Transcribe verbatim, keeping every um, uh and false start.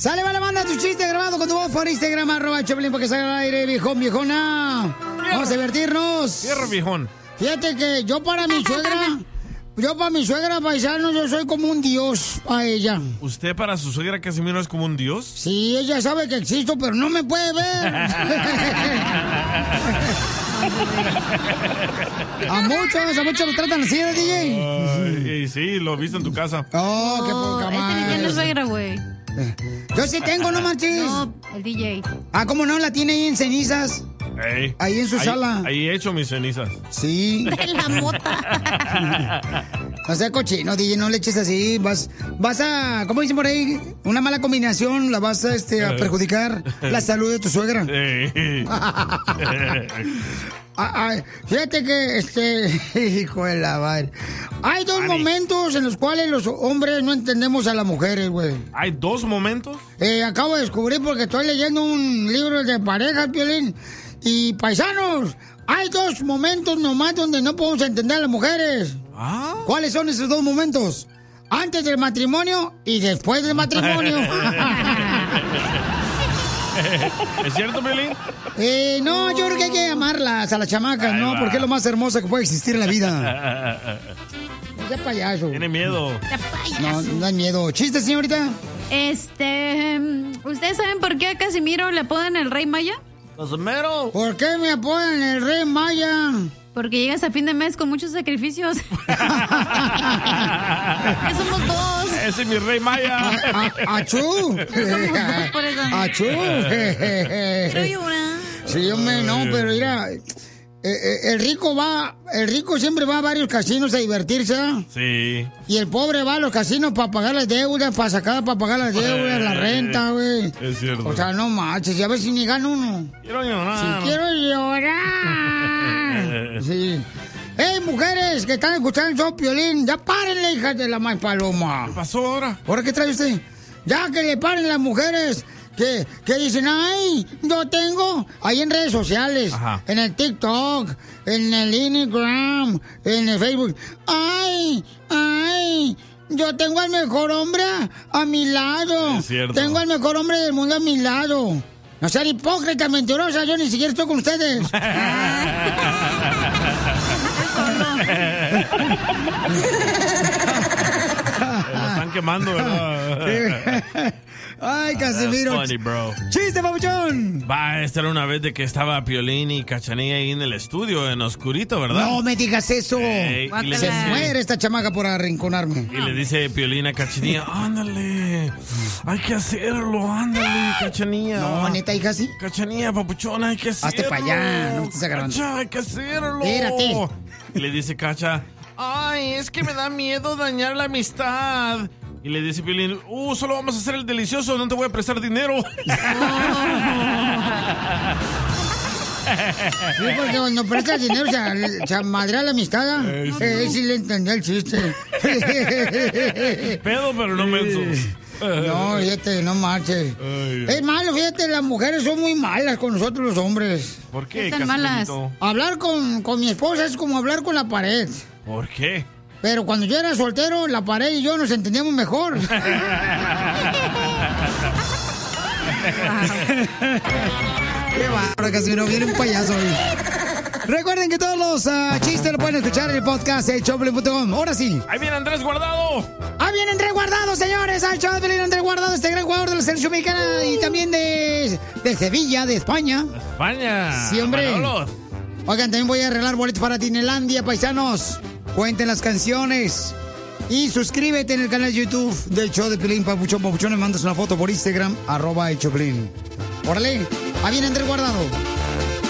Sale, vale, manda tu chiste grabado con tu voz por Instagram, arroba Choplin, porque salga al aire, viejón, viejona. Vamos a divertirnos. Cierra, viejón. Fíjate que yo para mi suegra, yo para mi suegra, paisano, yo soy como un dios a ella. ¿Usted para su suegra Casimiro es como un dios? Sí, ella sabe que existo, pero no me puede ver. A muchos, a muchos lo tratan así, ¿eh, D J? Ay, sí, lo viste en tu casa. Oh, qué poca madre. Este tiene suegra, güey. Yo sí tengo, no manches. No, el D J. Ah, ¿cómo no? La tiene ahí en cenizas. Ey, Ahí en su ahí, sala. Ahí he hecho mis cenizas. Sí. La mota. O sea, cochino, D J, no le eches así. Vas, vas a, ¿cómo dicen por ahí? Una mala combinación, la vas a, este, a perjudicar la salud de tu suegra. Ey. Ah, ah, fíjate que, este, hijo de la madre. Hay dos Ani. momentos en los cuales los hombres no entendemos a las mujeres, güey. ¿Hay dos momentos? Eh, acabo de descubrir porque estoy leyendo un libro de parejas, Piolín. Y paisanos, hay dos momentos nomás donde no podemos entender a las mujeres. ¿Ah? ¿Cuáles son esos dos momentos? Antes del matrimonio y después del matrimonio. ¿Es cierto, Piolín? Eh, no, yo creo que hay que amarlas a las chamacas, Ahí ¿no? va. Porque es lo más hermoso que puede existir en la vida. No sea payaso. Tiene miedo. No, no hay miedo. ¿Chiste, señorita? Este. ¿Ustedes saben por qué a Casimiro le apodan el Rey Maya? Casimiro. ¿Por qué me apodan el Rey Maya? Porque llegas a fin de mes con muchos sacrificios. Que somos dos. Ese es mi Rey Maya. A- a- ¡Achú! Somos dos por eso. ¡Achú! Quiero llorar. Sí, hombre, no, pero mira, eh, eh, el rico va, el rico siempre va a varios casinos a divertirse, ¿eh? Sí. Y el pobre va a los casinos para pagar las deudas, para sacar, para pagar las deudas, la renta, güey. Es cierto. O sea, no manches, y a ver si ni gana uno. Quiero llorar. Si quiero llorar. Sí. ¡Ey, mujeres que están escuchando el show, Piolín! ¡Ya párenle, hijas de la más paloma! ¿Qué pasó ahora? ¿Ahora qué trae usted? Ya que le paren las mujeres que, que dicen, ¡ay, yo tengo! Ahí en redes sociales, Ajá. en el TikTok, en el Instagram, en el Facebook. ¡Ay, ay! Yo tengo al mejor hombre a, a mi lado. Es cierto. Tengo al mejor hombre del mundo a mi lado. No sean hipócritas, mentirosas, yo ni siquiera estoy con ustedes. La están quemando, ¿verdad? Ay, Casimiro. That's funny, bro. ¡Chiste, papuchón! Va, esta era una vez de que estaba Piolín y Cachanilla ahí en el estudio, en oscurito, ¿verdad? No me digas eso. Ey, y, le Se dice, muere esta chamaca por arrinconarme. y le dice Piolín a Cachanilla, ándale, hay que hacerlo, ándale, Cachanilla. No, neta, hija, sí. Cachanilla, papuchón, hay que hacerlo. Hazte pa' allá, no me estés agarrando. Cacha, hay que hacerlo. Espérate. Y le dice Cacha, ay, es que me da miedo dañar la amistad. Y le dice Piolín, uh, solo vamos a hacer el delicioso, no te voy a prestar dinero. Sí, porque cuando prestas dinero se, se madrea la amistad. ¿eh? Eh, sí le entendí el chiste. Pedo, pero no mensos. No, fíjate, no marches. Ay. Es malo, fíjate, las mujeres son muy malas con nosotros los hombres. ¿Por qué, ¿Qué tan malas? Casimiro? Hablar con, con mi esposa es como hablar con la pared. ¿Por qué? Pero cuando yo era soltero, la pared y yo nos entendíamos mejor. ¡Qué bárbaro, Casimiro! Viene un payaso hoy. Recuerden que todos los uh, chistes lo pueden escuchar en el podcast de Choplin punto com. Ahora sí. ¡Ahí viene Andrés Guardado! ¡Ah, viene Andrés Guardado, señores! ¡Al show de Pelín Andrés Guardado, este gran jugador de la selección mexicana y también de, de Sevilla, de España! España. Sí, hombre. Manolos. Oigan, también voy a arreglar boletos para Disneylandia, paisanos. Cuenten las canciones. Y suscríbete en el canal de YouTube del show de Pelín Papuchón. Papuchón, le mandas una foto por Instagram, arroba el Choplin. Órale, ahí viene Andrés Guardado.